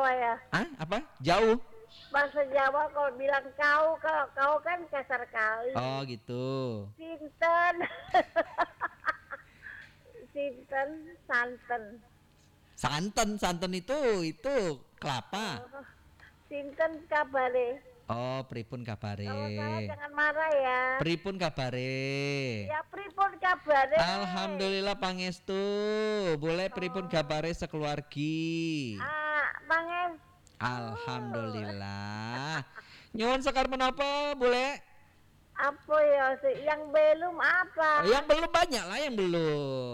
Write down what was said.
Jawa ya. Ah, apa? Jauh? Bahasa Jawa kalau bilang kau, kalau kau kan kasar kali. Oh, gitu. Sinten. Sinten, santen. Santen itu kelapa. Oh, sinten kabare. Oh, pripun Kalau salah kabare? jangan marah ya. Pripun kabare? Ya pripun kabare? Alhamdulillah pangestu. Boleh pripun Oh, kabare sekeluargi? Manges. Alhamdulillah. Nyuwun sekar menapa, boleh? Apa ya sih? Yang belum apa? Yang belum banyak lah yang belum.